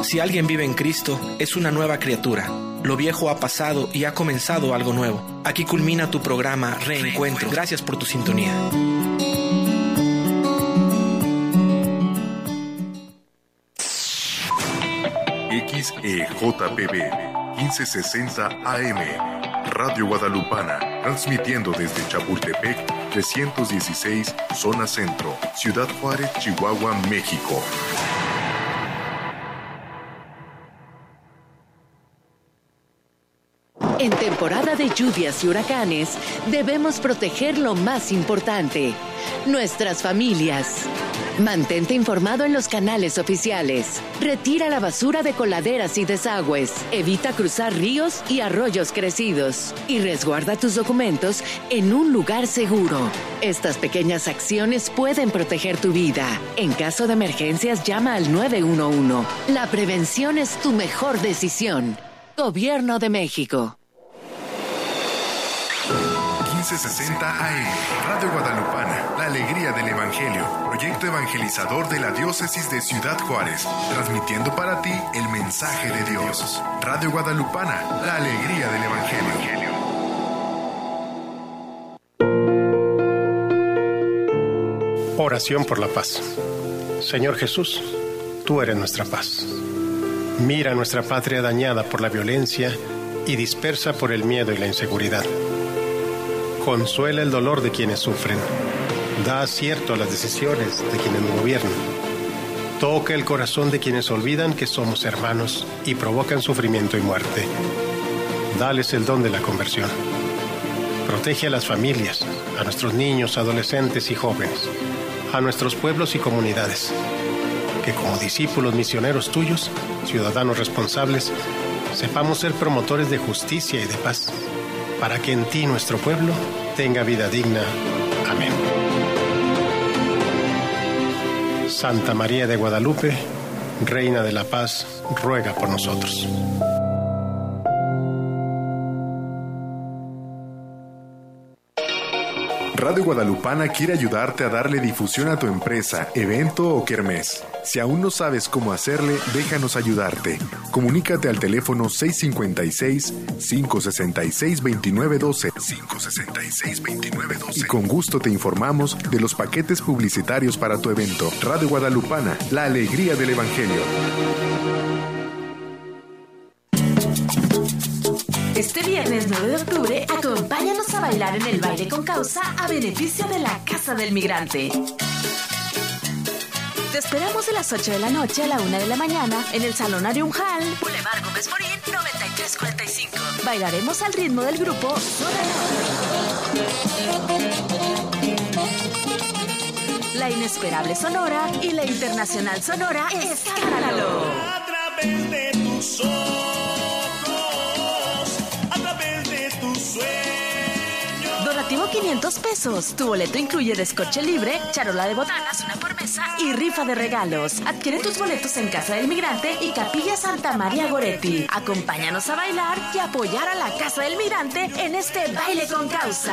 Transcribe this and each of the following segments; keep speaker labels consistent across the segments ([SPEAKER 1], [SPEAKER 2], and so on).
[SPEAKER 1] Si alguien vive en Cristo, es una nueva criatura. Lo viejo ha pasado y ha comenzado algo nuevo. Aquí culmina tu programa Reencuentro. Gracias por tu sintonía.
[SPEAKER 2] XEJPB 1560 AM Radio Guadalupana, transmitiendo desde Chapultepec 316, zona centro, Ciudad Juárez, Chihuahua, México.
[SPEAKER 3] En temporada de lluvias y huracanes, debemos proteger lo más importante, nuestras familias. Mantente informado en los canales oficiales. Retira la basura de coladeras y desagües. Evita cruzar ríos y arroyos crecidos. Y resguarda tus documentos en un lugar seguro. Estas pequeñas acciones pueden proteger tu vida. En caso de emergencias, llama al 911. La prevención es tu mejor decisión. Gobierno de México.
[SPEAKER 2] 1560 AM, Radio Guadalupana, la alegría del Evangelio, proyecto evangelizador de la diócesis de Ciudad Juárez, transmitiendo para ti el mensaje de Dios. Radio Guadalupana, la alegría del Evangelio.
[SPEAKER 4] Oración por la paz. Señor Jesús, tú eres nuestra paz. Mira nuestra patria dañada por la violencia y dispersa por el miedo y la inseguridad. Consuela el dolor de quienes sufren. Da acierto a las decisiones de quienes nos gobiernan. Toca el corazón de quienes olvidan que somos hermanos y provocan sufrimiento y muerte. Dales el don de la conversión. Protege a las familias, a nuestros niños, adolescentes y jóvenes, a nuestros pueblos y comunidades. Que como discípulos misioneros tuyos, ciudadanos responsables, sepamos ser promotores de justicia y de paz, para que en ti nuestro pueblo tenga vida digna. Amén. Santa María de Guadalupe, Reina de la Paz, ruega por nosotros.
[SPEAKER 2] Radio Guadalupana quiere ayudarte a darle difusión a tu empresa, evento o kermés. Si aún no sabes cómo hacerle, déjanos ayudarte. Comunícate al teléfono 656-566-2912 566-2912 y con gusto te informamos de los paquetes publicitarios para tu evento. Radio Guadalupana, la alegría del Evangelio.
[SPEAKER 5] Este viernes 9 de octubre, acompáñanos a bailar en el baile con causa a beneficio de la Casa del Migrante. Te esperamos de las 8 de la noche a la 1 de la mañana en el Salonario Hall, Boulevard Gómez Morín, 9345. Bailaremos al ritmo del grupo La Inesperable Sonora y la Internacional Sonora Escándalo.
[SPEAKER 6] A través de tus ojos, a través de tus sueños.
[SPEAKER 5] Donativo 500 pesos. Tu boleto incluye descorche libre, charola de botanas, una por mesa y rifa de regalos. Adquiere tus boletos en Casa del Migrante y Capilla Santa María Goretti. Acompáñanos a bailar y apoyar a la Casa del Migrante en este baile con causa.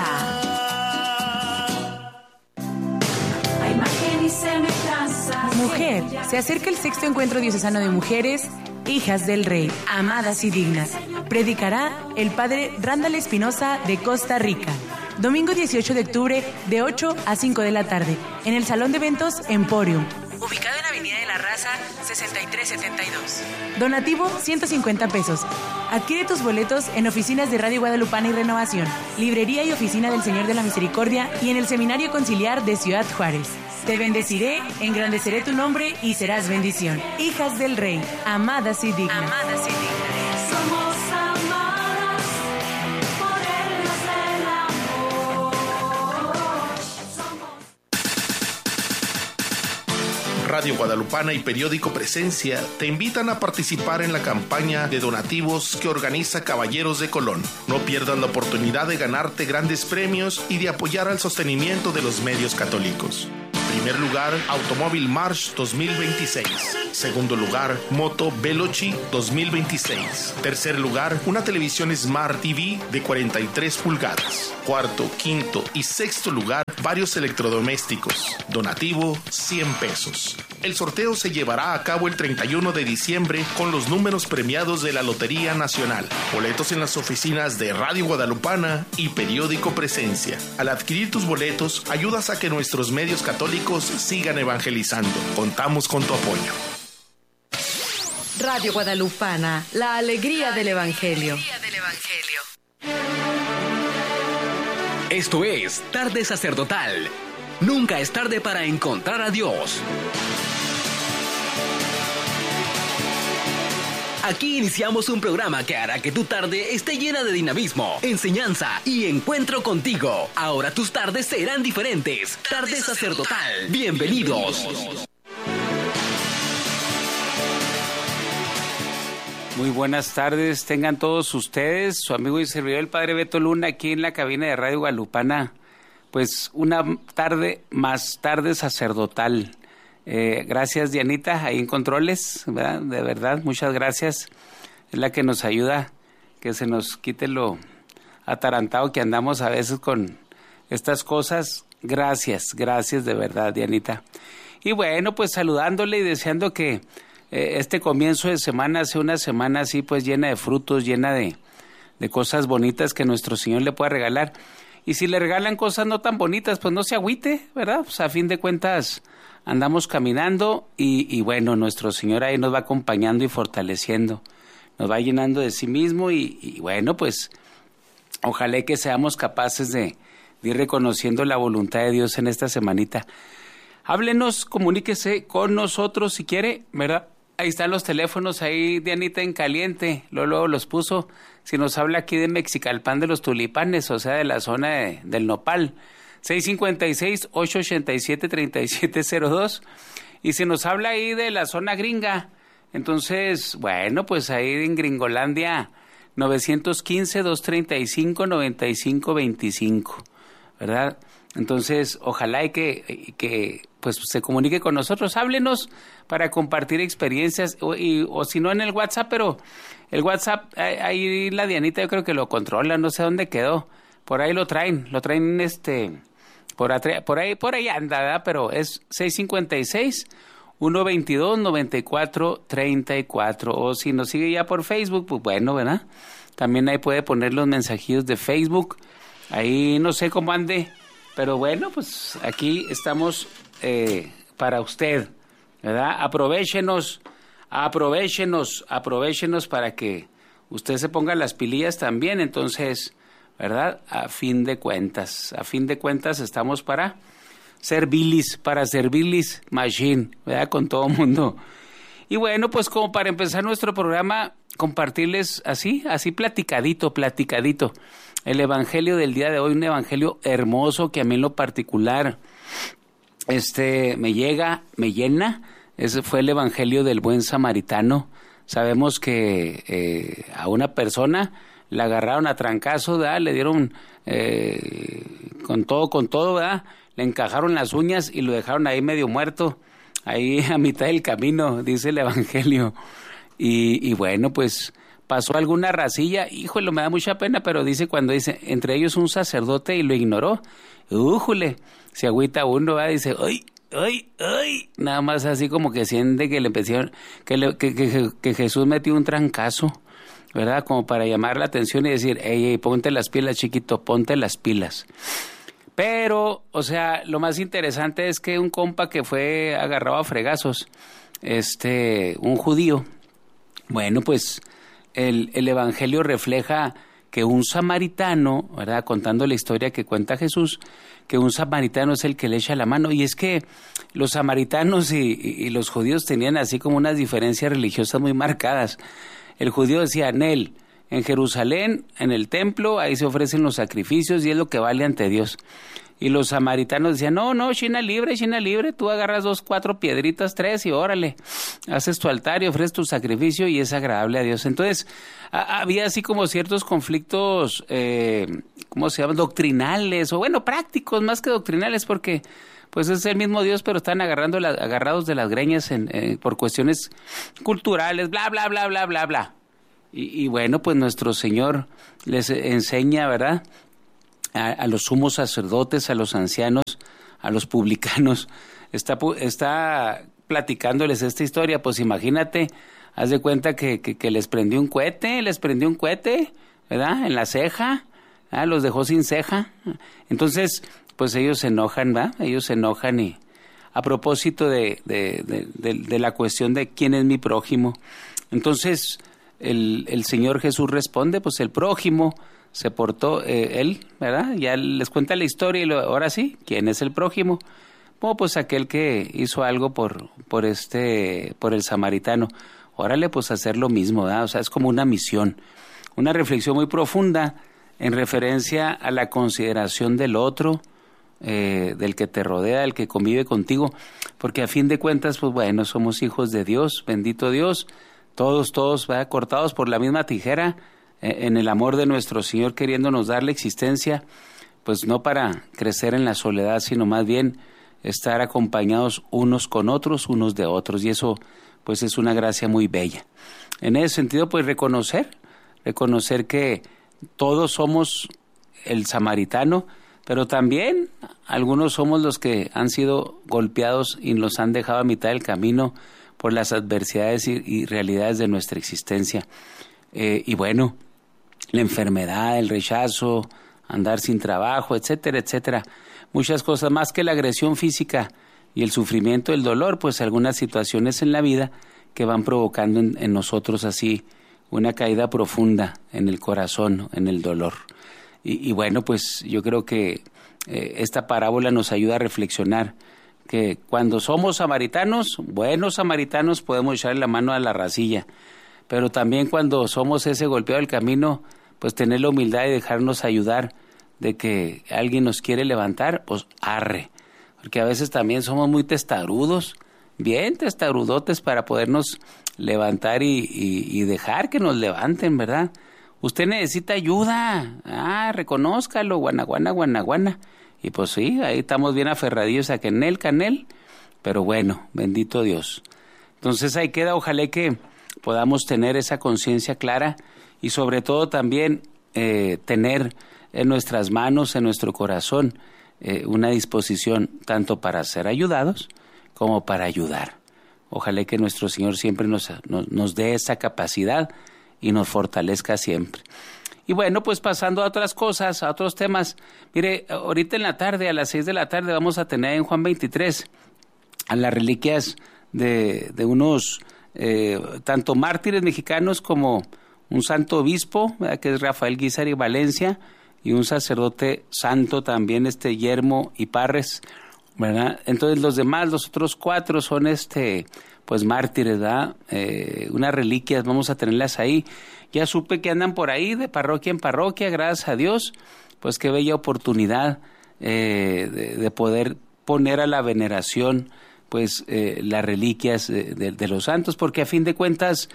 [SPEAKER 7] Mujer, se acerca el sexto encuentro diocesano de mujeres, hijas del Rey, amadas y dignas. Predicará el padre Randall Espinosa de Costa Rica. Domingo 18 de octubre de 8 a 5 de la tarde, en el Salón de Eventos Emporium, ubicado en Avenida de la Raza 6372. Donativo 150 pesos. Adquiere tus boletos en oficinas de Radio Guadalupana y Renovación, librería y oficina del Señor de la Misericordia y en el Seminario Conciliar de Ciudad Juárez. Te bendeciré, engrandeceré tu nombre y serás bendición. Hijas del Rey, amadas y dignas. Amadas y dignas.
[SPEAKER 6] Somos amadas por el Dios del amor.
[SPEAKER 8] Radio Guadalupana y Periódico Presencia te invitan a participar en la campaña de donativos que organiza Caballeros de Colón. No pierdas la oportunidad de ganarte grandes premios y de apoyar al sostenimiento de los medios católicos. Primer lugar, automóvil March 2026. Segundo lugar, moto Veloci 2026. Tercer lugar, una televisión Smart TV de 43 pulgadas. Cuarto, quinto y sexto lugar, varios electrodomésticos. Donativo, 100 pesos. El sorteo se llevará a cabo el 31 de diciembre con los números premiados de la Lotería Nacional. Boletos en las oficinas de Radio Guadalupana y Periódico Presencia. Al adquirir tus boletos, ayudas a que nuestros medios católicos sigan evangelizando. Contamos con tu apoyo.
[SPEAKER 3] Radio Guadalupana, la alegría del Evangelio.
[SPEAKER 9] Esto es Tarde Sacerdotal. Nunca es tarde para encontrar a Dios. Aquí iniciamos un programa que hará que tu tarde esté llena de dinamismo, enseñanza y encuentro contigo. Ahora tus tardes serán diferentes. Tarde Sacerdotal. Bienvenidos.
[SPEAKER 10] Muy buenas tardes, tengan todos ustedes, su amigo y servidor el Padre Beto Luna, aquí en la cabina de Radio Guadalupana. Pues una tarde más tarde sacerdotal. Gracias, Dianita, ahí en controles, ¿verdad? De verdad, muchas gracias. Es la que nos ayuda, que se nos quite lo atarantado que andamos a veces con estas cosas. Gracias de verdad, Dianita. Y bueno, pues saludándole y deseando que este comienzo de semana sea una semana así pues llena de frutos, llena de cosas bonitas que nuestro Señor le pueda regalar. Y si le regalan cosas no tan bonitas, pues no se agüite, ¿verdad? Pues a fin de cuentas andamos caminando y bueno, nuestro Señor ahí nos va acompañando y fortaleciendo, nos va llenando de sí mismo y bueno, pues ojalá que seamos capaces de ir reconociendo la voluntad de Dios en esta semanita. Háblenos, comuníquese con nosotros si quiere, ¿verdad? Ahí están los teléfonos, ahí Dianita en caliente, luego los puso. Si nos habla aquí de Mexicalpan de los Tulipanes, o sea, de la zona del Nopal, 656-887-3702. Y si nos habla ahí de la zona gringa, entonces, bueno, pues ahí en Gringolandia, 915-235-9525, ¿verdad? Entonces, ojalá y que pues se comunique con nosotros, háblenos para compartir experiencias, o si no en el WhatsApp, pero el WhatsApp, ahí la Dianita yo creo que lo controla, no sé dónde quedó, por ahí lo traen por ahí anda, ¿verdad? Pero es 656-122-9434, o si nos sigue ya por Facebook, pues bueno, ¿verdad? También ahí puede poner los mensajillos de Facebook, ahí no sé cómo ande, pero bueno, pues aquí estamos para usted, ¿verdad? Aprovéchenos para que usted se ponga las pilillas también, entonces, ¿verdad? A fin de cuentas estamos para servirles machine, ¿verdad? Con todo el mundo. Y bueno, pues como para empezar nuestro programa, compartirles así platicadito, el evangelio del día de hoy, un evangelio hermoso que a mí en lo particular me llena. Ese fue el evangelio del buen samaritano. Sabemos que a una persona la agarraron a trancazo, ¿verdad? Le dieron con todo, ¿verdad? Le encajaron las uñas y lo dejaron ahí medio muerto, ahí a mitad del camino, dice el evangelio. Y bueno, pues pasó alguna racilla, híjole, me da mucha pena, pero cuando dice, entre ellos un sacerdote y lo ignoró, újule, se agüita uno, ¿verdad? Dice, ¡ay! Nada más así como que siente que le empezaron, que Jesús metió un trancazo, ¿verdad? Como para llamar la atención y decir, ey, ponte las pilas, chiquito, ponte las pilas. Pero, o sea, lo más interesante es que un compa que fue agarrado a fregazos, un judío, bueno, pues el evangelio refleja que un samaritano, ¿verdad? Contando la historia que cuenta Jesús, que un samaritano es el que le echa la mano. Y es que los samaritanos y los judíos tenían así como unas diferencias religiosas muy marcadas. El judío decía, en Jerusalén, en el templo, ahí se ofrecen los sacrificios y es lo que vale ante Dios. Y los samaritanos decían, no, China libre, tú agarras 2, 4 piedritas, 3 y órale, haces tu altar y ofreces tu sacrificio y es agradable a Dios. Entonces, había así como ciertos conflictos, ¿cómo se llama? Doctrinales, o bueno, prácticos más que doctrinales, porque pues es el mismo Dios, pero están agarrados de las greñas por cuestiones culturales, bla, bla, bla, bla, bla, bla. Y bueno, pues nuestro Señor les enseña, ¿verdad?, a los sumos sacerdotes, a los ancianos, a los publicanos, está platicándoles esta historia. Pues imagínate, haz de cuenta que les prendió un cohete, ¿verdad?, en la ceja, los dejó sin ceja. Entonces, pues ellos se enojan, ¿verdad? Ellos se enojan, y a propósito de la cuestión de quién es mi prójimo. Entonces, el Señor Jesús responde, pues el prójimo se portó, él, ¿verdad? Ya les cuenta la historia y ahora sí, ¿quién es el prójimo? Bueno, pues aquel que hizo algo por el samaritano. Órale, pues hacer lo mismo, ¿verdad? O sea, es como una misión, una reflexión muy profunda en referencia a la consideración del otro, del que te rodea, del que convive contigo, porque a fin de cuentas, pues bueno, somos hijos de Dios, bendito Dios, todos, ¿verdad?, cortados por la misma tijera, en el amor de nuestro Señor, queriéndonos dar la existencia, pues no para crecer en la soledad, sino más bien estar acompañados unos con otros, unos de otros, y eso pues es una gracia muy bella. En ese sentido, pues reconocer que todos somos el samaritano, pero también algunos somos los que han sido golpeados y nos han dejado a mitad del camino por las adversidades y realidades de nuestra existencia. Y bueno, la enfermedad, el rechazo, andar sin trabajo, etcétera, etcétera. Muchas cosas más que la agresión física y el sufrimiento, el dolor, pues algunas situaciones en la vida que van provocando en nosotros así una caída profunda en el corazón, en el dolor. Y bueno, pues yo creo que esta parábola nos ayuda a reflexionar que cuando somos samaritanos, buenos samaritanos, podemos echarle la mano a la racilla, pero también cuando somos ese golpeado del camino, pues tener la humildad y dejarnos ayudar, de que alguien nos quiere levantar, pues arre, porque a veces también somos muy testarudos, bien testarudotes para podernos levantar y dejar que nos levanten, ¿verdad? Usted necesita ayuda, reconózcalo, guanaguana, y pues sí, ahí estamos bien aferradillos a canel, pero bueno, bendito Dios. Entonces ahí queda, ojalá que podamos tener esa conciencia clara y sobre todo también tener en nuestras manos, en nuestro corazón, una disposición tanto para ser ayudados como para ayudar. Ojalá que nuestro Señor siempre nos dé esa capacidad y nos fortalezca siempre. Y bueno, pues pasando a otras cosas, a otros temas. Mire, ahorita en la tarde, a las 6 de la tarde, vamos a tener en Juan 23 a las reliquias de unos tanto mártires mexicanos como un santo obispo, ¿verdad?, que es Rafael Guízar y Valencia, y un sacerdote santo también, Yermo y Parres, ¿verdad? Entonces los otros 4 son pues mártires, ¿verdad? Unas reliquias, vamos a tenerlas ahí. Ya supe que andan por ahí de parroquia en parroquia, gracias a Dios, pues qué bella oportunidad de poder poner a la veneración pues las reliquias de los santos, porque a fin de cuentas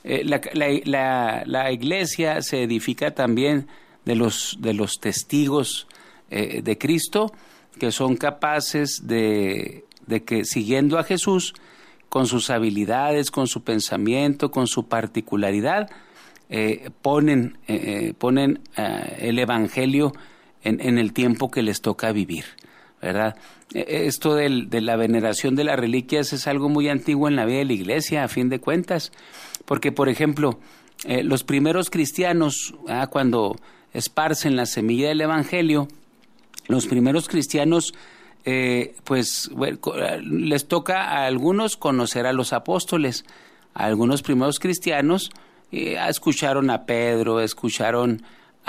[SPEAKER 10] la iglesia se edifica también de los testigos de Cristo, que son capaces de que siguiendo a Jesús con sus habilidades, con su pensamiento, con su particularidad, ponen el Evangelio en el tiempo que les toca vivir, ¿verdad? Esto de la veneración de las reliquias es algo muy antiguo en la vida de la iglesia, a fin de cuentas, porque, por ejemplo, los primeros cristianos, cuando esparcen la semilla del Evangelio, los primeros cristianos, pues bueno, les toca a algunos conocer a los apóstoles. A algunos primeros cristianos escucharon a Pedro, escucharon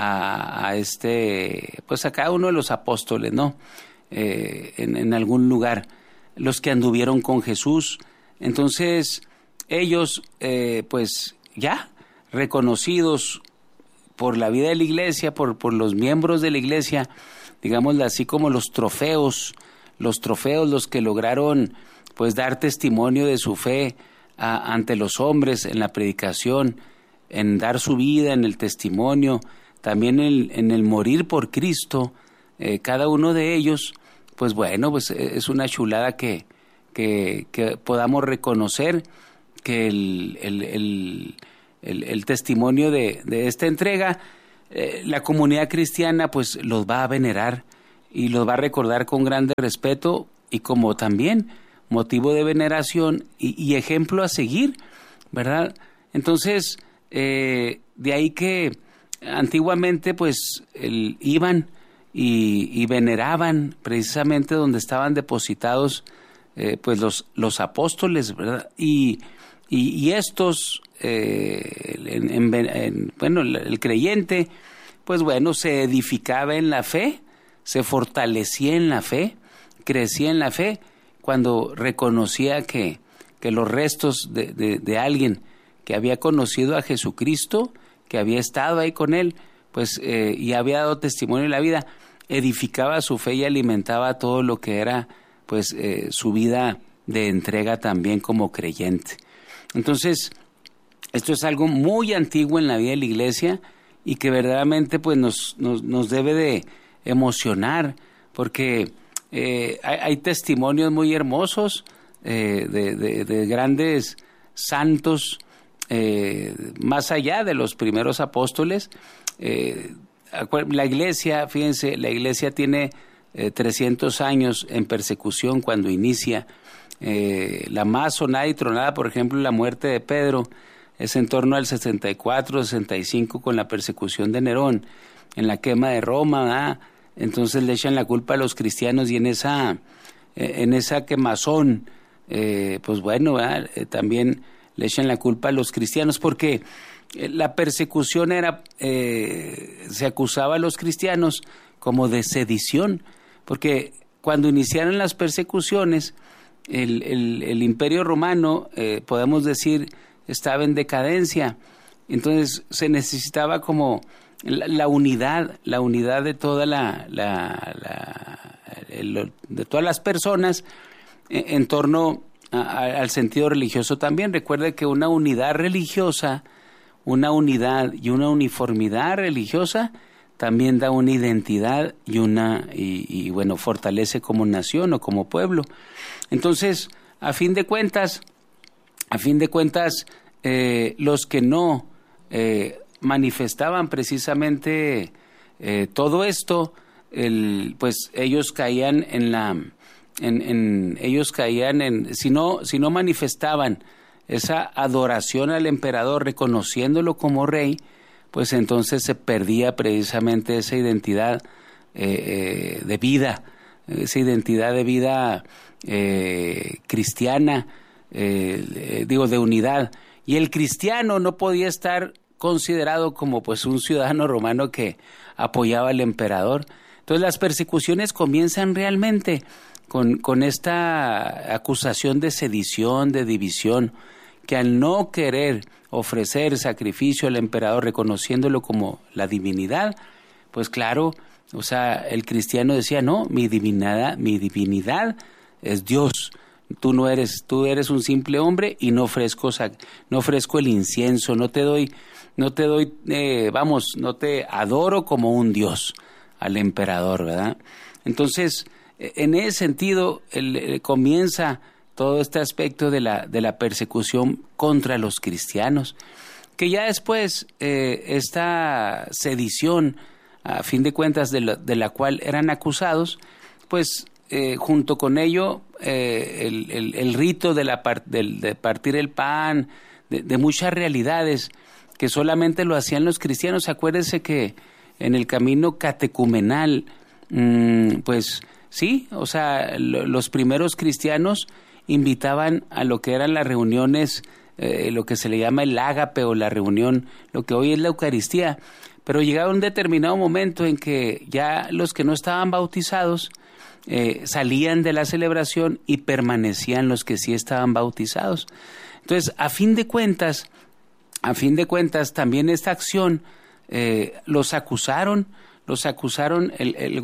[SPEAKER 10] pues a cada uno de los apóstoles, ¿no? En algún lugar, los que anduvieron con Jesús. Entonces ellos pues ya reconocidos por la vida de la iglesia, por los miembros de la iglesia, digámoslo así, como los trofeos, los que lograron pues dar testimonio de su fe ante los hombres en la predicación, en dar su vida, en el testimonio, también en el morir por Cristo. Cada uno de ellos pues bueno, pues es una chulada que podamos reconocer que el testimonio de esta entrega, la comunidad cristiana pues los va a venerar y los va a recordar con grande respeto y como también motivo de veneración y ejemplo a seguir, ¿verdad? Entonces, de ahí que antiguamente pues iban y veneraban precisamente donde estaban depositados pues los apóstoles, ¿verdad? Y estos, bueno, el creyente, pues bueno, se edificaba en la fe, se fortalecía en la fe, crecía en la fe, cuando reconocía que los restos de alguien que había conocido a Jesucristo, que había estado ahí con él, pues y había dado testimonio en la vida, edificaba su fe y alimentaba todo lo que era pues su vida de entrega también como creyente. Entonces, esto es algo muy antiguo en la vida de la iglesia y que verdaderamente pues nos debe de emocionar, porque hay testimonios muy hermosos de grandes santos, más allá de los primeros apóstoles. La iglesia, fíjense, la iglesia tiene 300 años en persecución cuando inicia. La más sonada y tronada, por ejemplo, la muerte de Pedro, es en torno al 64, 65 con la persecución de Nerón, en la quema de Roma, ¿verdad? Entonces le echan la culpa a los cristianos y en esa quemazón, pues bueno, ¿verdad? También le echan la culpa a los cristianos porque la persecución era, se acusaba a los cristianos como de sedición, porque cuando iniciaron las persecuciones, el Imperio Romano, podemos decir, estaba en decadencia. Entonces se necesitaba como la unidad de toda de todas las personas en torno al sentido religioso también. Recuerde que una unidad religiosa, una unidad y una uniformidad religiosa también da una identidad y bueno, fortalece como nación o como pueblo. Entonces, a fin de cuentas, los que no manifestaban precisamente todo esto, pues ellos caían si no manifestaban esa adoración al emperador reconociéndolo como rey, pues entonces se perdía precisamente esa identidad de vida, cristiana, de unidad. Y el cristiano no podía estar considerado como pues un ciudadano romano que apoyaba al emperador. Entonces las persecuciones comienzan realmente con esta acusación de sedición, de división, que al no querer ofrecer sacrificio al emperador reconociéndolo como la divinidad, pues claro, o sea, el cristiano decía, no, mi divinidad es Dios. Tú eres un simple hombre y no ofrezco el incienso, no te adoro como un Dios al emperador, ¿verdad? Entonces, en ese sentido, comienza todo este aspecto de la persecución contra los cristianos, que ya después esta sedición, a fin de cuentas, de la cual eran acusados, pues junto con ello el rito de partir el pan, de muchas realidades que solamente lo hacían los cristianos. Acuérdense que en el camino catecumenal, pues sí, o sea, los primeros cristianos invitaban a lo que eran las reuniones, lo que se le llama el ágape o la reunión, lo que hoy es la Eucaristía, pero llegaba un determinado momento en que ya los que no estaban bautizados salían de la celebración y permanecían los que sí estaban bautizados. Entonces, a fin de cuentas, también esta acción los acusaron el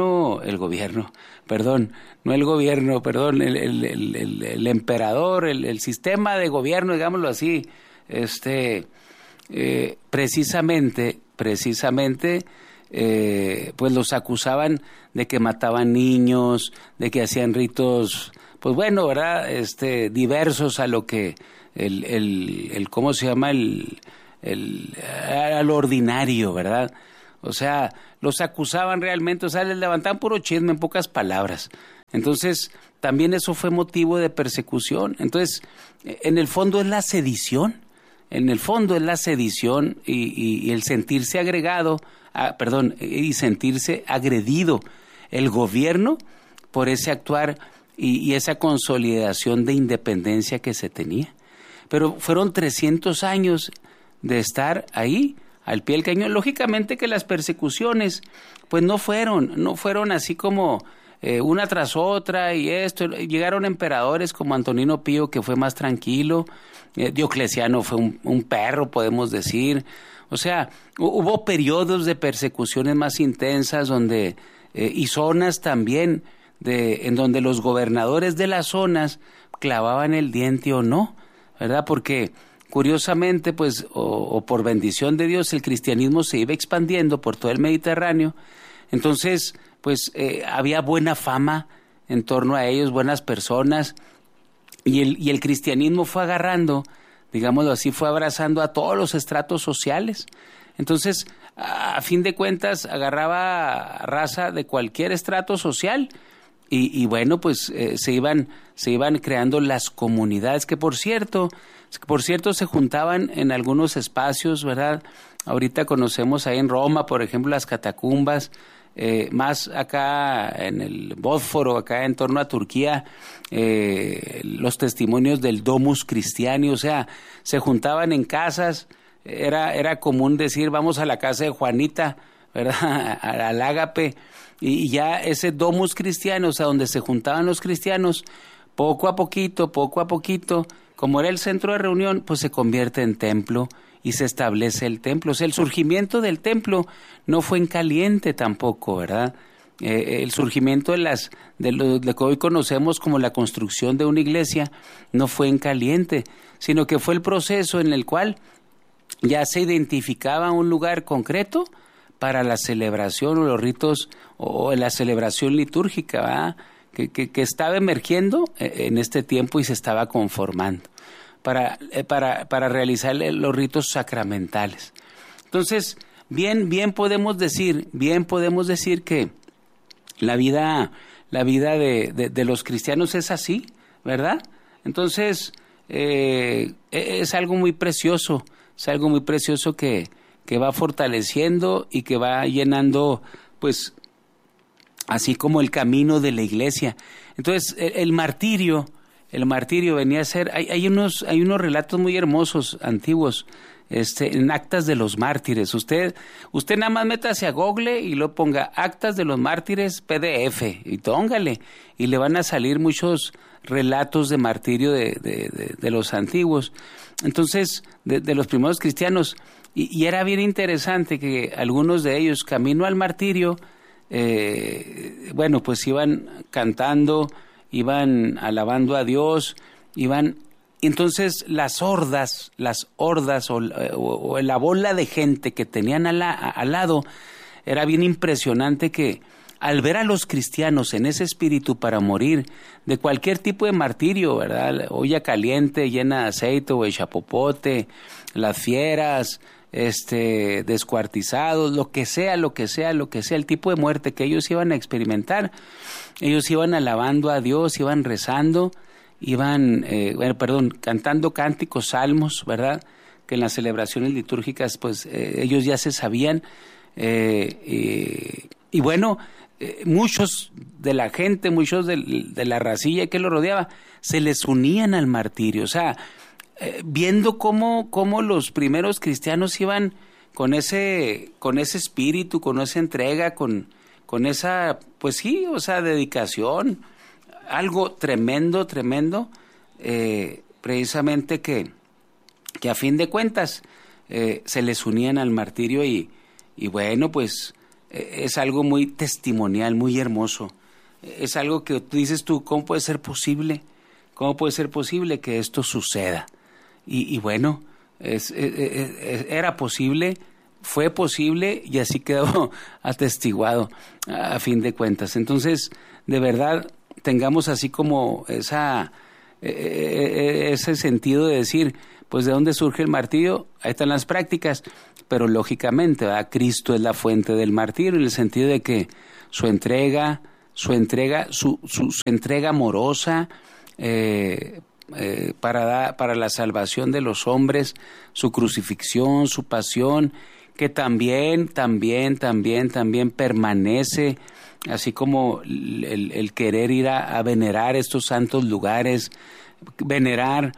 [SPEAKER 10] emperador, el sistema de gobierno, digámoslo así, precisamente pues los acusaban de que mataban niños, de que hacían ritos, pues bueno, ¿verdad? Diversos a lo que ¿cómo se llama? A lo ordinario, ¿verdad? O sea, los acusaban realmente, o sea, les levantaban puro chisme, en pocas palabras. Entonces, también eso fue motivo de persecución. Entonces, en el fondo es la sedición. En el fondo es la sedición y el sentirse y sentirse agredido el gobierno por ese actuar y esa consolidación de independencia que se tenía. Pero fueron 300 años de estar ahí, al pie del cañón. Lógicamente que las persecuciones, pues no fueron así como una tras otra y esto. Llegaron emperadores como Antonino Pío, que fue más tranquilo. Diocleciano fue un perro, podemos decir. O sea, hubo periodos de persecuciones más intensas y zonas también en donde los gobernadores de las zonas clavaban el diente o no, ¿verdad? Porque curiosamente, pues, o por bendición de Dios, el cristianismo se iba expandiendo por todo el Mediterráneo. Entonces, pues, había buena fama en torno a ellos, buenas personas, y el cristianismo fue agarrando, digámoslo así, fue abrazando a todos los estratos sociales. Entonces, a fin de cuentas, agarraba raza de cualquier estrato social, y bueno, pues se iban creando las comunidades que por cierto se juntaban en algunos espacios, ¿verdad? Ahorita conocemos ahí en Roma, por ejemplo, las catacumbas, más acá en el Bósforo, acá en torno a Turquía, los testimonios del Domus Christiani, o sea, se juntaban en casas. Era común decir, vamos a la casa de Juanita, ¿verdad? Al ágape. Y ya ese Domus Christiani, o sea, donde se juntaban los cristianos, poco a poquito, como era el centro de reunión, pues se convierte en templo y se establece el templo. O sea, el surgimiento del templo no fue en caliente tampoco, ¿verdad? El surgimiento de lo que hoy conocemos como la construcción de una iglesia no fue en caliente, sino que fue el proceso en el cual ya se identificaba un lugar concreto para la celebración o los ritos o la celebración litúrgica, ¿verdad? Que estaba emergiendo en este tiempo y se estaba conformando para realizar los ritos sacramentales. Entonces, bien podemos decir que la vida de los cristianos es así, ¿verdad? Entonces, es algo muy precioso, que va fortaleciendo y que va llenando, pues, así como el camino de la iglesia. Entonces, el martirio venía a ser, hay unos relatos muy hermosos, antiguos, en Actas de los Mártires. Usted nada más métase a Google y lo ponga Actas de los Mártires PDF y tóngale, y le van a salir muchos relatos de martirio de los antiguos. Entonces, de los primeros cristianos, y era bien interesante que algunos de ellos, camino al martirio, bueno, pues iban cantando, iban alabando a Dios, entonces las hordas o la bola de gente que tenían al lado, era bien impresionante que al ver a los cristianos en ese espíritu para morir de cualquier tipo de martirio, ¿verdad? Olla caliente, llena de aceite o de chapopote, las fieras, descuartizados, lo que sea, el tipo de muerte que ellos iban a experimentar, ellos iban alabando a Dios, iban rezando, cantando cánticos, salmos, ¿verdad? Que en las celebraciones litúrgicas, pues, ellos ya se sabían, y bueno, muchos de la gente, muchos de la racilla que lo rodeaba, se les unían al martirio, o sea, viendo cómo los primeros cristianos iban con ese espíritu, con esa entrega, con esa, pues sí, o sea, dedicación, algo tremendo, precisamente que a fin de cuentas se les unían al martirio y bueno, pues es algo muy testimonial, muy hermoso. Es algo que dices tú, ¿cómo puede ser posible? ¿Cómo puede ser posible que esto suceda? Y bueno, era posible fue posible y así quedó atestiguado a fin de cuentas. Entonces, de verdad, tengamos así como ese sentido de decir, pues ¿de dónde surge el martirio? Ahí están las prácticas, pero lógicamente, ¿verdad? Cristo es la fuente del martirio, en el sentido de que su entrega amorosa para la salvación de los hombres, su crucifixión, su pasión, que también permanece, así como el querer ir a venerar estos santos lugares, venerar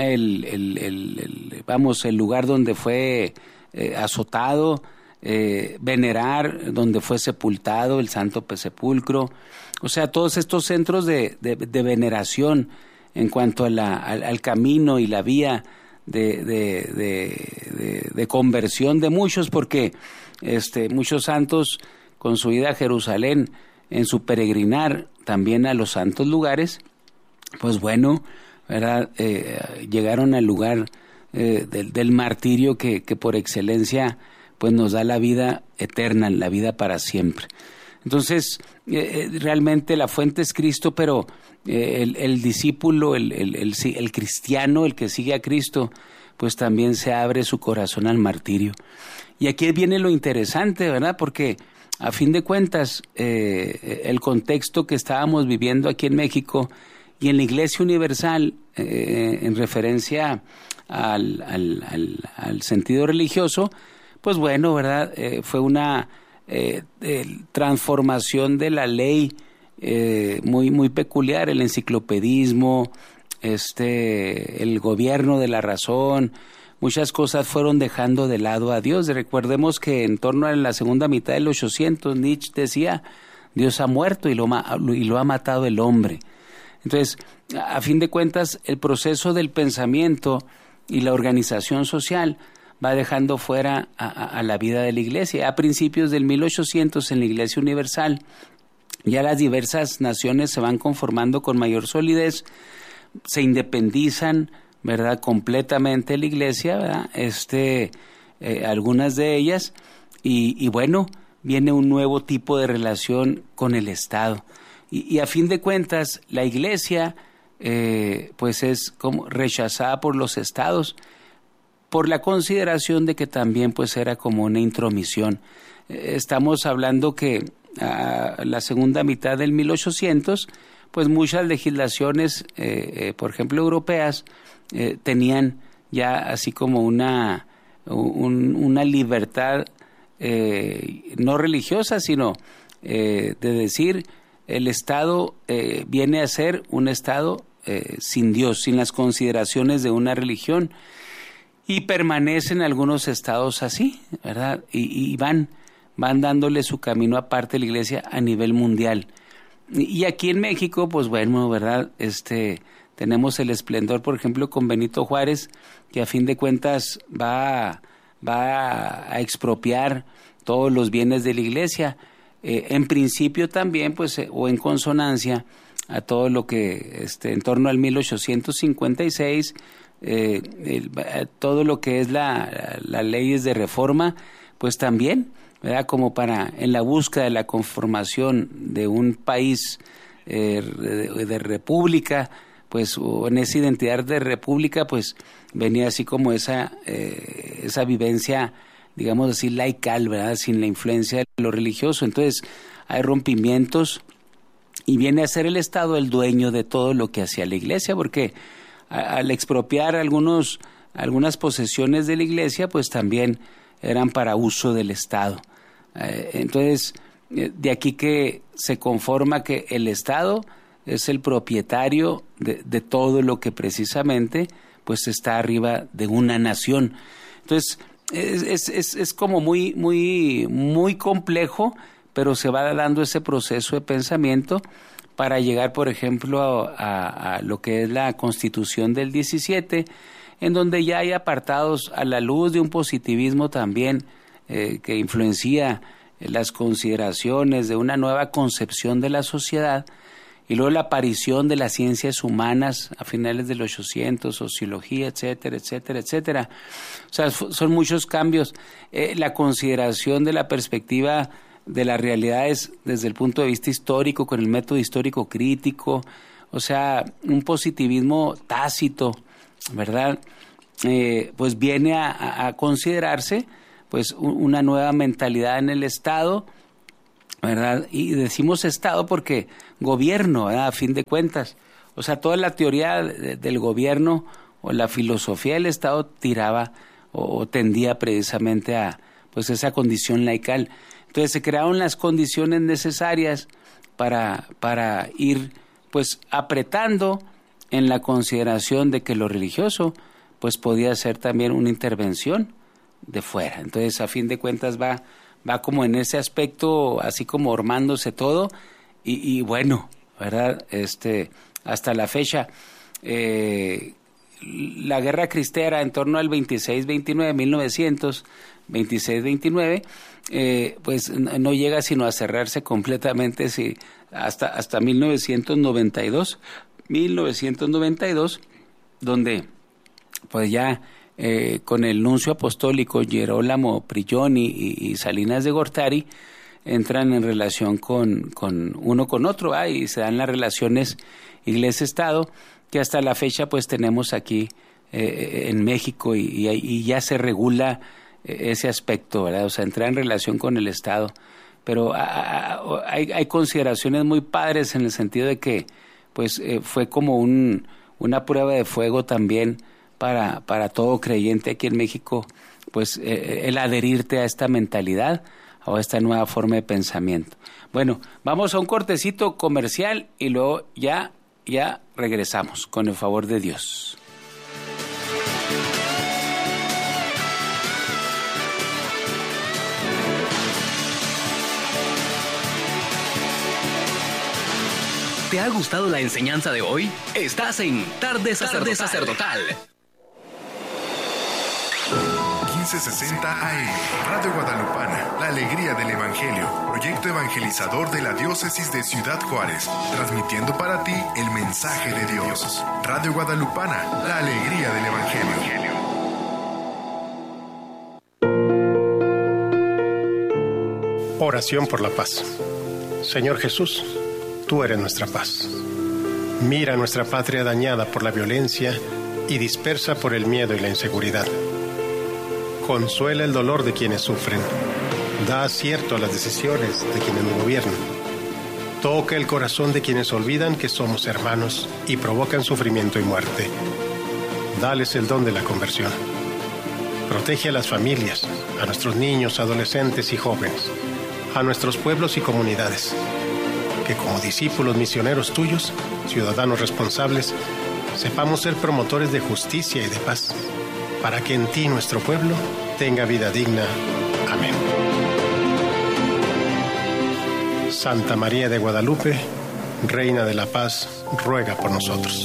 [SPEAKER 10] el lugar donde fue azotado, venerar donde fue sepultado, el Santo Sepulcro, o sea, todos estos centros de veneración en cuanto al camino y la vía de conversión de muchos, porque muchos santos con su ida a Jerusalén en su peregrinar también a los santos lugares, pues bueno, ¿verdad? Llegaron al lugar del martirio que por excelencia pues nos da la vida eterna, la vida para siempre. Entonces, realmente la fuente es Cristo, pero el discípulo, el cristiano, el que sigue a Cristo, pues también se abre su corazón al martirio. Y aquí viene lo interesante, ¿verdad? Porque a fin de cuentas, el contexto que estábamos viviendo aquí en México y en la Iglesia Universal, en referencia al sentido religioso, pues bueno, ¿verdad? Fue una transformación de la ley muy peculiar, el enciclopedismo, el gobierno de la razón, muchas cosas fueron dejando de lado a Dios. Recordemos que en torno a la segunda mitad del 800, Nietzsche decía, Dios ha muerto y lo ha matado el hombre. Entonces, a fin de cuentas, el proceso del pensamiento y la organización social va dejando fuera a la vida de la Iglesia. A principios del 1800, en la Iglesia Universal, ya las diversas naciones se van conformando con mayor solidez, se independizan, ¿verdad?, completamente la Iglesia, ¿verdad? Algunas de ellas, y bueno, viene un nuevo tipo de relación con el Estado. Y a fin de cuentas, la Iglesia, pues es como rechazada por los estados, por la consideración de que también pues era como una intromisión. Estamos hablando que a la segunda mitad del 1800, pues muchas legislaciones, por ejemplo europeas, tenían ya así como una libertad no religiosa, sino de decir, el Estado viene a ser un Estado sin Dios, sin las consideraciones de una religión. Y permanecen algunos estados así, ¿verdad? Y van dándole su camino aparte a la Iglesia a nivel mundial. Y aquí en México, pues bueno, ¿verdad? Tenemos el esplendor, por ejemplo, con Benito Juárez, que a fin de cuentas va a expropiar todos los bienes de la Iglesia. En principio también, pues, o en consonancia a todo lo que, en torno al 1856, todo lo que es las leyes de reforma, pues también, ¿verdad?, como para en la búsqueda de la conformación de un país de república, pues, o en esa identidad de república, pues venía así como esa vivencia, digamos así, laical, ¿verdad?, sin la influencia de lo religioso. Entonces hay rompimientos y viene a ser el Estado el dueño de todo lo que hacía la Iglesia, porque al expropiar algunas posesiones de la Iglesia, pues también eran para uso del Estado. Entonces, de aquí que se conforma que el Estado es el propietario de todo lo que precisamente pues está arriba de una nación. Entonces, es como muy complejo, pero se va dando ese proceso de pensamiento para llegar, por ejemplo, a lo que es la Constitución del 17, en donde ya hay apartados a la luz de un positivismo también que influencia las consideraciones de una nueva concepción de la sociedad, y luego la aparición de las ciencias humanas a finales del 800, sociología, etcétera, etcétera, etcétera. O sea, son muchos cambios. La consideración de la perspectiva de las realidades desde el punto de vista histórico, con el método histórico crítico, o sea, un positivismo tácito, ¿verdad? Pues viene a considerarse pues una nueva mentalidad en el Estado, ¿verdad? Y decimos Estado porque gobierno, ¿verdad? A fin de cuentas. O sea, toda la teoría del gobierno o la filosofía del Estado tiraba o tendía precisamente a pues esa condición laical. Entonces se crearon las condiciones necesarias para ir pues apretando en la consideración de que lo religioso pues podía ser también una intervención de fuera. Entonces, a fin de cuentas va como en ese aspecto, así como armándose todo, y bueno, ¿verdad? Hasta la fecha, la guerra cristera en torno al 1929, pues no llega sino a cerrarse completamente hasta 1992, donde pues ya con el nuncio apostólico Gerolamo Prigioni y Salinas de Gortari entran en relación con uno con otro, y se dan las relaciones Iglesia-Estado, que hasta la fecha pues tenemos aquí en México y ya se regula ese aspecto, ¿verdad? O sea, entrar en relación con el Estado. Pero hay consideraciones muy padres en el sentido de que pues fue como una prueba de fuego también para todo creyente aquí en México, pues el adherirte a esta mentalidad o a esta nueva forma de pensamiento. Bueno, vamos a un cortecito comercial y luego ya regresamos con el favor de Dios.
[SPEAKER 9] ¿Te ha gustado la enseñanza de hoy? Estás en Tarde Sacerdotal.
[SPEAKER 2] 1560 AM, Radio Guadalupana, la alegría del Evangelio, proyecto evangelizador de la diócesis de Ciudad Juárez, transmitiendo para ti el mensaje de Dios. Radio Guadalupana, la alegría del Evangelio.
[SPEAKER 4] Oración por la paz. Señor Jesús, tú eres nuestra paz. Mira nuestra patria dañada por la violencia y dispersa por el miedo y la inseguridad. Consuela el dolor de quienes sufren. Da acierto a las decisiones de quienes nos gobiernan. Toca el corazón de quienes olvidan que somos hermanos y provocan sufrimiento y muerte. Dales el don de la conversión. Protege a las familias, a nuestros niños, adolescentes y jóvenes, a nuestros pueblos y comunidades. Que como discípulos misioneros tuyos, ciudadanos responsables, sepamos ser promotores de justicia y de paz, para que en ti nuestro pueblo tenga vida digna. Amén. Santa María de Guadalupe, Reina de la Paz, ruega por nosotros.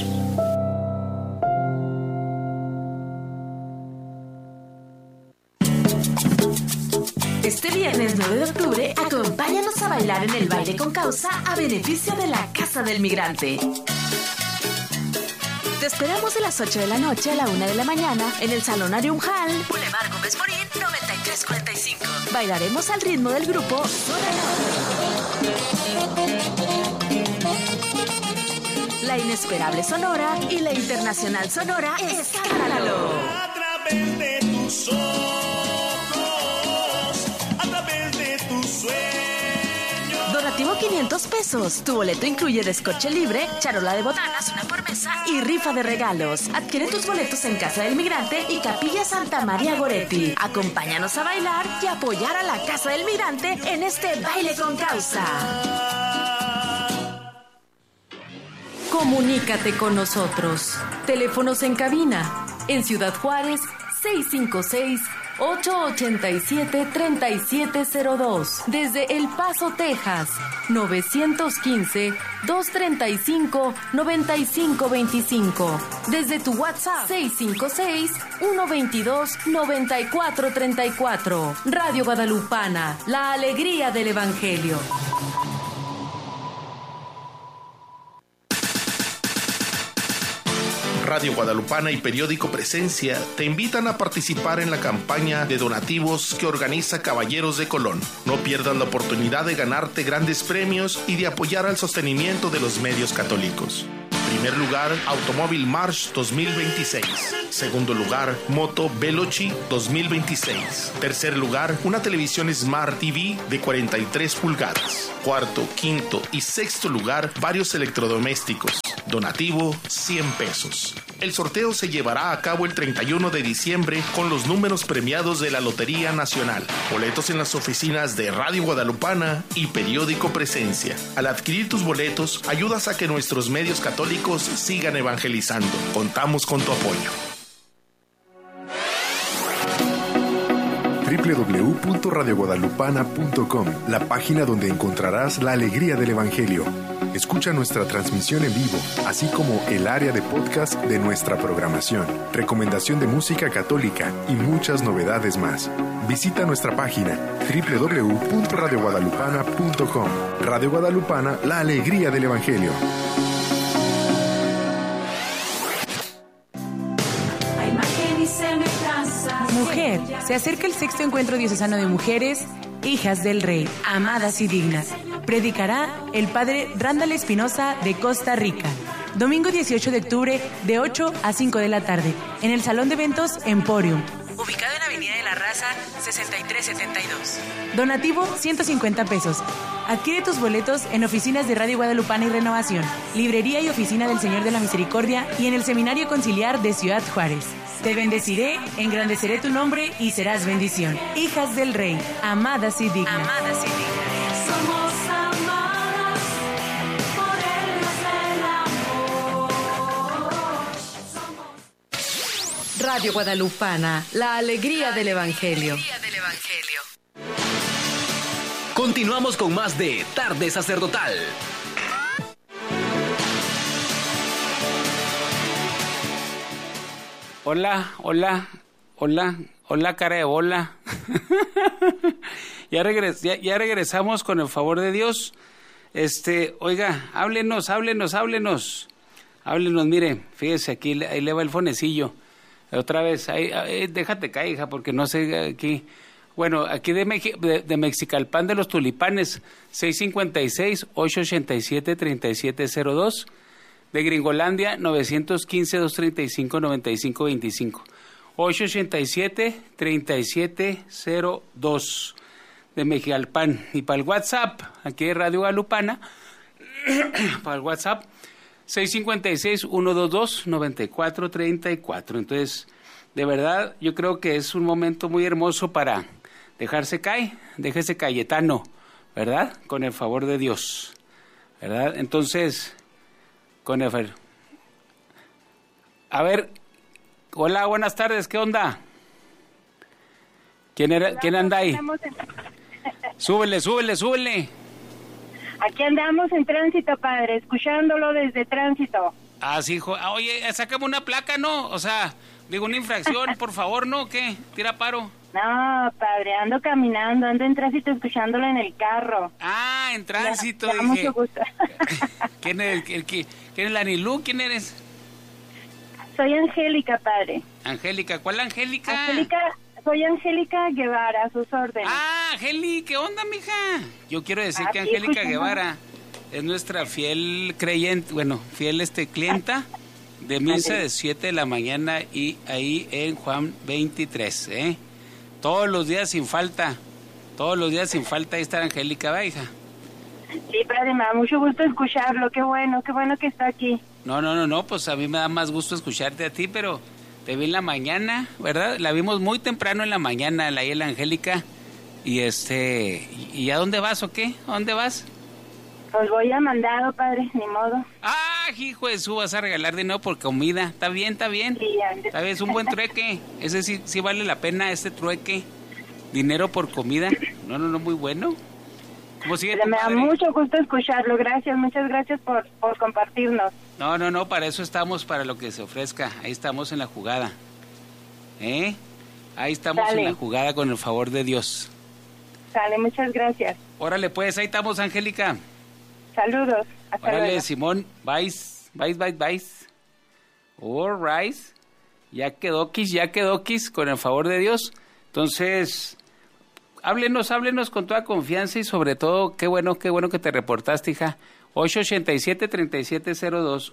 [SPEAKER 5] Este viernes 9 de octubre, acompáñanos a bailar en el Baile con Causa a beneficio de la Casa del Migrante. Te esperamos de las 8 de la noche a la 1 de la mañana en el Salón Arium Hall, Boulevard Gómez Morín, 9345. Bailaremos al ritmo del grupo La Inesperable Sonora y la Internacional Sonora Escándalo.
[SPEAKER 6] A través de tus ojos, a través de tus sueños.
[SPEAKER 5] Donativo 500 pesos. Tu boleto incluye descorche libre, charola de botanas, una por mesa y rifa de regalos. Adquiere tus boletos en Casa del Migrante y Capilla Santa María Goretti. Acompáñanos a bailar y apoyar a la Casa del Migrante en este Baile con Causa.
[SPEAKER 11] Comunícate con nosotros. Teléfonos en cabina. En Ciudad Juárez, 656-887-3702. Desde El Paso, Texas, 915-235-9525. Desde tu WhatsApp, 656-122-9434. Radio Guadalupana, la alegría del Evangelio.
[SPEAKER 8] Radio Guadalupana y Periódico Presencia te invitan a participar en la campaña de donativos que organiza Caballeros de Colón. No pierdas la oportunidad de ganarte grandes premios y de apoyar al sostenimiento de los medios católicos. Primer lugar, Automóvil March 2026. Segundo lugar, Moto Veloci 2026. Tercer lugar, una televisión Smart TV de 43 pulgadas. Cuarto, quinto y sexto lugar, varios electrodomésticos. Donativo, 100 pesos. El sorteo se llevará a cabo el 31 de diciembre con los números premiados de la Lotería Nacional. Boletos en las oficinas de Radio Guadalupana y Periódico Presencia. Al adquirir tus boletos, ayudas a que nuestros medios católicos sigan evangelizando. Contamos con tu apoyo.
[SPEAKER 2] www.radioguadalupana.com, la página donde encontrarás la alegría del Evangelio. Escucha nuestra transmisión en vivo, así como el área de podcast de nuestra programación, recomendación de música católica y muchas novedades más. Visita nuestra página www.radioguadalupana.com. Radio Guadalupana, la alegría del Evangelio.
[SPEAKER 7] Mujer, se acerca el sexto encuentro diocesano de mujeres, hijas del Rey, amadas y dignas. Predicará el padre Randall Espinosa de Costa Rica. Domingo 18 de octubre de 8 a 5 de la tarde, en el Salón de Eventos Emporium, ubicado en Avenida de la Raza 6372. Donativo 150 pesos. Adquiere tus boletos en oficinas de Radio Guadalupana y Renovación, librería y oficina del Señor de la Misericordia y en el Seminario Conciliar de Ciudad Juárez. Te bendeciré, engrandeceré tu nombre y serás bendición. Hijas del Rey, amadas y dignas. Amadas y dignas.
[SPEAKER 12] Somos amadas por el amor.
[SPEAKER 11] Radio Guadalupana, la alegría del Evangelio.
[SPEAKER 9] Continuamos con más de Tarde Sacerdotal.
[SPEAKER 10] Hola, cara de bola. Ya regresamos con el favor de Dios. Oiga, háblenos. Háblenos, mire, fíjese, aquí ahí le va el fonecillo. Otra vez, ahí, déjate caer, hija, porque no sé aquí. Bueno, aquí de Mexicalpan de los Tulipanes, 656-887-3702. De Gringolandia, 915-235-9525. 887-3702. De Mexicalpan. Y para el WhatsApp, aquí de Radio Guadalupana, para el WhatsApp, 656-122-9434. Entonces, de verdad, yo creo que es un momento muy hermoso para déjese Cayetano, ¿verdad? Con el favor de Dios, ¿verdad? Entonces, a ver, hola, buenas tardes, ¿qué onda? ¿Quién anda ahí? Súbele.
[SPEAKER 13] Aquí andamos en tránsito, padre, escuchándolo desde tránsito.
[SPEAKER 10] Ah, sí, oye, sácame una placa, ¿no? O sea, digo, una infracción, por favor, ¿no? ¿Qué? ¿Tira paro?
[SPEAKER 13] No, padre, ando caminando, ando en tránsito escuchándolo en el carro.
[SPEAKER 10] Ah, en tránsito, dije.
[SPEAKER 13] Mucho gusto.
[SPEAKER 10] ¿Quién es la Nilú? ¿Quién eres?
[SPEAKER 13] Soy Angélica, padre.
[SPEAKER 10] Angélica, ¿cuál Angélica?
[SPEAKER 13] Soy Angélica Guevara, a sus órdenes.
[SPEAKER 10] Ah, Angélica, ¿qué onda, mija? Yo quiero decir que Angélica Guevara es nuestra fiel creyente, fiel clienta de misa de 7 de la mañana y ahí en Juan 23, ¿eh? Todos los días sin falta, ahí está Angélica, ¿va, hija?
[SPEAKER 13] Sí, padre, me da mucho gusto escucharlo, qué bueno que está aquí.
[SPEAKER 10] No, pues a mí me da más gusto escucharte a ti, pero te vi en la mañana, ¿verdad? La vimos muy temprano en la mañana, la Angélica, y ¿y a dónde vas o qué? ¿A dónde vas?
[SPEAKER 13] Pues voy a mandado, padre, ni modo.
[SPEAKER 10] Ah, hijo de su, vas a regalar dinero por comida. Está bien.
[SPEAKER 13] Sí,
[SPEAKER 10] es un buen trueque. Ese sí vale la pena, este trueque. Dinero por comida. No, muy bueno. ¿Cómo sigue tu
[SPEAKER 13] Me da mucho gusto escucharlo. Muchas gracias por compartirnos.
[SPEAKER 10] No, para eso estamos, para lo que se ofrezca. Ahí estamos en la jugada. Ahí estamos en la jugada con el favor de Dios.
[SPEAKER 13] Sale, muchas gracias.
[SPEAKER 10] Órale, pues, ahí estamos, Angélica.
[SPEAKER 13] Saludos. Hasta
[SPEAKER 10] Órale,
[SPEAKER 13] luego.
[SPEAKER 10] Simón, vais. All right. Ya quedó quis, con el favor de Dios. Entonces, háblenos con toda confianza y sobre todo, qué bueno que te reportaste, hija. 887-3702,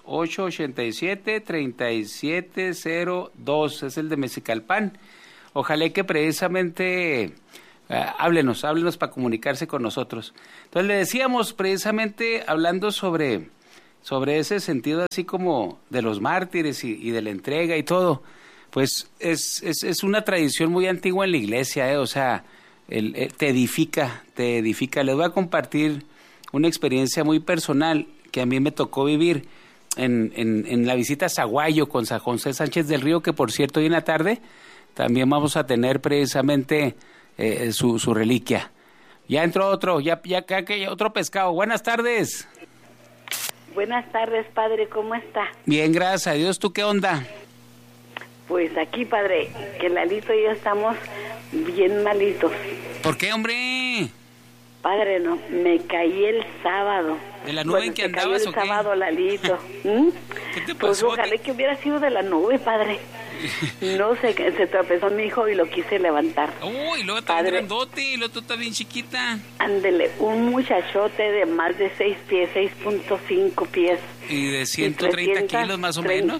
[SPEAKER 10] 887-3702, es el de Mexicalpan. Ojalá que precisamente háblenos para comunicarse con nosotros. Entonces le decíamos precisamente, hablando sobre ese sentido así como de los mártires y de la entrega y todo, pues es una tradición muy antigua en la iglesia, o sea, te edifica. Les voy a compartir una experiencia muy personal que a mí me tocó vivir en la visita a Zaguayo con San José Sánchez del Río, que por cierto hoy en la tarde también vamos a tener precisamente su reliquia. Ya entró otro pescado. Buenas tardes.
[SPEAKER 14] Buenas tardes, padre, ¿cómo está?
[SPEAKER 10] Bien, gracias a Dios. ¿Tú qué onda?
[SPEAKER 14] Pues aquí, padre, que Lalito y yo estamos bien malitos.
[SPEAKER 10] ¿Por qué, hombre?
[SPEAKER 14] Padre, no, me caí el sábado.
[SPEAKER 10] ¿De la nube en que andabas o qué?
[SPEAKER 14] El sábado, Lalito.
[SPEAKER 10] ¿Qué te pasó?
[SPEAKER 14] Pues ojalá que hubiera sido de la nube, padre. No sé, se tropezó mi hijo y lo quise levantar.
[SPEAKER 10] Y luego está grandote y luego tú estás bien chiquita.
[SPEAKER 14] Ándele, un muchachote de más de 6 pies, 6.5 pies.
[SPEAKER 10] ¿Y de 130 kilos más o menos?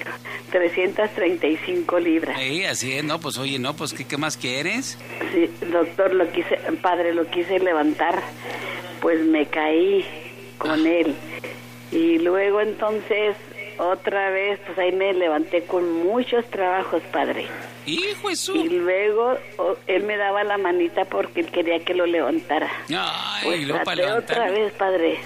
[SPEAKER 14] 335 libras.
[SPEAKER 10] Sí, así es, no, pues oye, no, pues ¿qué más quieres?
[SPEAKER 14] Sí, doctor, lo quise levantar, pues me caí con él. Y luego entonces, otra vez, pues ahí me levanté con muchos trabajos, padre.
[SPEAKER 10] ¡Hijo Jesús!
[SPEAKER 14] Y luego él me daba la manita porque él quería que lo levantara.
[SPEAKER 10] Ay,
[SPEAKER 14] pues
[SPEAKER 10] lo
[SPEAKER 14] traté otra vez, padre.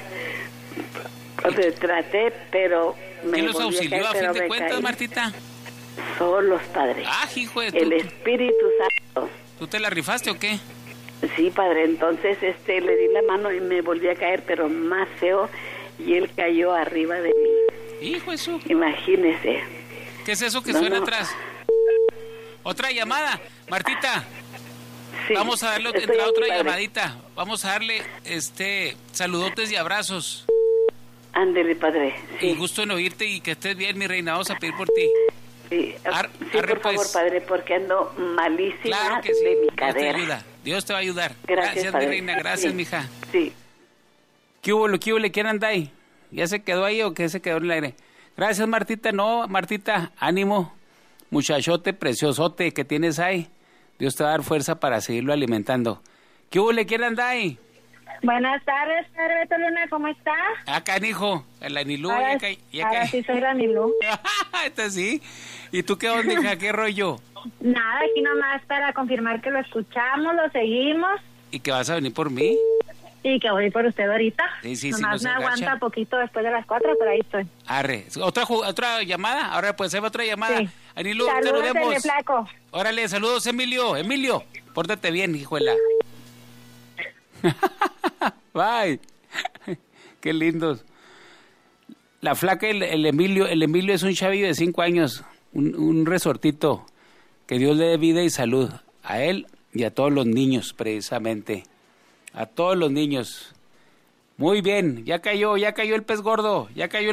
[SPEAKER 14] Traté, pero
[SPEAKER 10] ¿quién los auxilió a fin de cuentas, Martita?
[SPEAKER 14] Solos, padre.
[SPEAKER 10] Hijo de
[SPEAKER 14] el Espíritu Santo.
[SPEAKER 10] ¿Tú te la rifaste o qué?
[SPEAKER 14] Sí, padre, entonces le di la mano y me volví a caer, pero más feo, y él cayó arriba de mí.
[SPEAKER 10] ¡Hijo de su!
[SPEAKER 14] Imagínese.
[SPEAKER 10] ¿Qué es eso que suena atrás? Otra llamada, Martita.
[SPEAKER 14] Sí,
[SPEAKER 10] vamos a darle otra llamadita. Vamos a darle saludotes y abrazos.
[SPEAKER 14] Ándele, padre. Sí.
[SPEAKER 10] Y gusto en oírte y que estés bien, mi reina. Vamos a pedir por ti.
[SPEAKER 14] Sí, por favor, padre, porque ando malísima.
[SPEAKER 10] Claro que sí.
[SPEAKER 14] De mi
[SPEAKER 10] cadera.
[SPEAKER 14] cadera.
[SPEAKER 10] Dios te ayuda. Dios te va a ayudar.
[SPEAKER 14] Gracias,
[SPEAKER 10] mi reina. Gracias,
[SPEAKER 14] sí.
[SPEAKER 10] mija.
[SPEAKER 14] Sí.
[SPEAKER 10] ¿Qué hubo? ¿Quién anda ahí? ¿Ya se quedó ahí o qué se quedó en el aire? Gracias, Martita. No, Martita, ánimo. Muchachote preciosote que tienes ahí. Dios te va a dar fuerza para seguirlo alimentando. ¿Qué hubo? ¿Quién anda ahí?
[SPEAKER 13] Buenas tardes, padre Beto Luna, ¿cómo está?
[SPEAKER 10] Canijo, la Nilú.
[SPEAKER 13] Ahora sí soy la Nilú.
[SPEAKER 10] Esta sí. ¿Y tú qué onda, hija? ¿Qué rollo?
[SPEAKER 13] Nada, aquí nomás para confirmar que lo escuchamos, lo seguimos.
[SPEAKER 10] ¿Y que vas a venir por mí?
[SPEAKER 13] Y que voy por usted ahorita.
[SPEAKER 10] Sí,
[SPEAKER 13] nomás
[SPEAKER 10] no
[SPEAKER 13] me aguanta poquito después de las 4, pero ahí estoy.
[SPEAKER 10] Arre. ¿Otra llamada? Ahora pues hay otra llamada.
[SPEAKER 13] Sí.
[SPEAKER 10] Anilú,
[SPEAKER 13] saludemos. Flaco.
[SPEAKER 10] Órale, saludos, Emilio. Emilio, pórtate bien, hijuela. Bye. Qué lindos. La flaca, el Emilio es un chavillo de 5 años, un resortito. Que Dios le dé vida y salud a él y a todos los niños, precisamente. A todos los niños. Muy bien, ya cayó el pez gordo.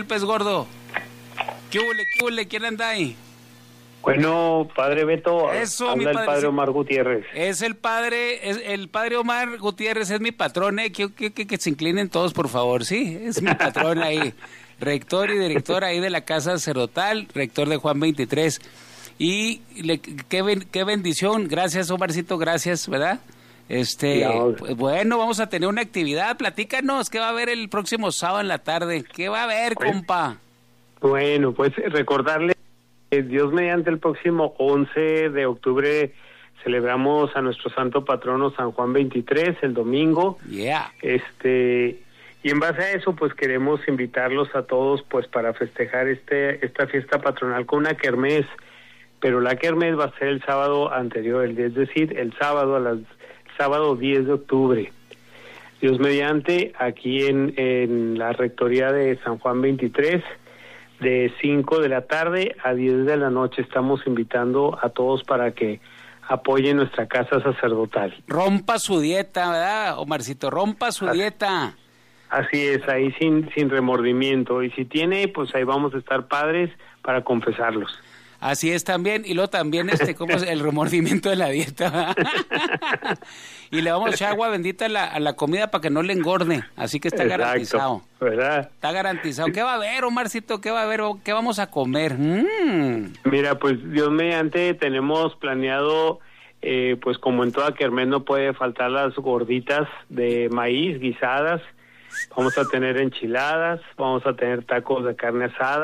[SPEAKER 10] ¿Qué huele? ¿Quién anda ahí?
[SPEAKER 15] Bueno, padre Beto,
[SPEAKER 10] eso,
[SPEAKER 15] habla el padre Omar Gutiérrez.
[SPEAKER 10] Es el padre Omar Gutiérrez, es mi patrón, que se inclinen todos, por favor, ¿sí? Es mi patrón ahí, rector y director ahí de la Casa Sacerdotal, rector de Juan 23. Y qué bendición, gracias Omarcito, gracias, ¿verdad? Pues, bueno, vamos a tener una actividad, platícanos, ¿qué va a haber el próximo sábado en la tarde? ¿Qué va a haber, compa?
[SPEAKER 15] Bueno, pues recordarle Dios mediante el próximo 11 de octubre celebramos a nuestro santo patrono San Juan 23 el domingo.
[SPEAKER 10] Yeah.
[SPEAKER 15] Y en base a eso pues queremos invitarlos a todos pues para festejar esta fiesta patronal con una kermés, pero la kermés va a ser el sábado anterior, es decir, el sábado 10 de octubre. Dios mediante, aquí en la rectoría de San Juan 23, de 5 de la tarde a 10 de la noche estamos invitando a todos para que apoyen nuestra casa sacerdotal.
[SPEAKER 10] Rompa su dieta, ¿verdad, Omarcito? Rompa su dieta.
[SPEAKER 15] Así es, ahí sin remordimiento. Y si tiene, pues ahí vamos a estar padres para confesarlos.
[SPEAKER 10] Así es también, y luego también ¿cómo es? El remordimiento de la dieta. Y le vamos a echar agua bendita a la comida para que no le engorde, así que está garantizado.
[SPEAKER 15] ¿Verdad?
[SPEAKER 10] Está garantizado. ¿Qué va a haber, Omarcito? ¿Qué va a haber? ¿Qué vamos a comer?
[SPEAKER 15] Mira, pues Dios mediante tenemos planeado, pues como en toda kermés no puede faltar las gorditas de maíz guisadas. Vamos a tener enchiladas, vamos a tener tacos de carne asada.